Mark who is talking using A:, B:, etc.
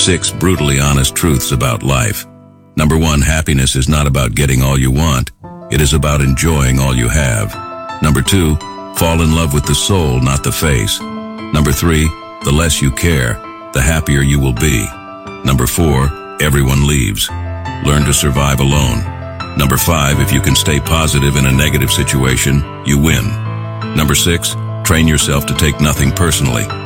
A: 6 brutally honest truths about life. Number 1, happiness is not about getting all you want. It is about enjoying all you have. Number 2, fall in love with the soul, not the face. Number 3, the less you care, the happier you will be. Number 4, everyone leaves. Learn to survive alone. Number 5, if you can stay positive in a negative situation, you win. Number 6, train yourself to take nothing personally.